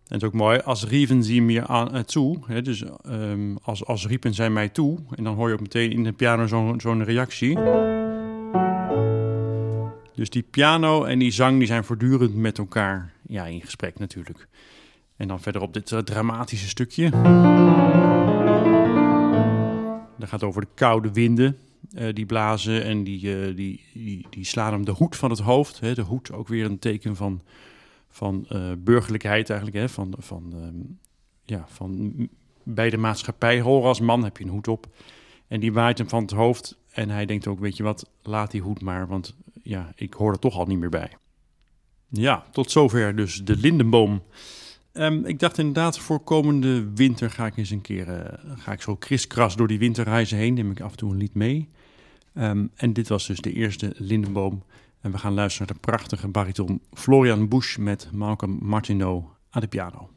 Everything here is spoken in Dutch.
En het is ook mooi, als rieven sie mir toe. Hè, dus als riepen zij mij toe. En dan hoor je ook meteen in de piano zo'n reactie. Dus die piano en die zang die zijn voortdurend met elkaar in gesprek natuurlijk. En dan verder op dit dramatische stukje. Dat gaat over de koude winden die blazen en die slaan hem de hoed van het hoofd. Hè. De hoed ook weer een teken van burgerlijkheid eigenlijk. Hè. Van bij de maatschappij horen als man heb je een hoed op. En die waait hem van het hoofd. En hij denkt ook, weet je wat, laat die hoed maar. Want ik hoor er toch al niet meer bij. Ja, tot zover dus de lindenboom. Ik dacht inderdaad, voor komende winter ga ik eens een keer ga ik zo kriskras door die winterreizen heen. Neem ik af en toe een lied mee. En dit was dus de eerste lindenboom. En we gaan luisteren naar de prachtige bariton Florian Busch met Malcolm Martineau aan de piano.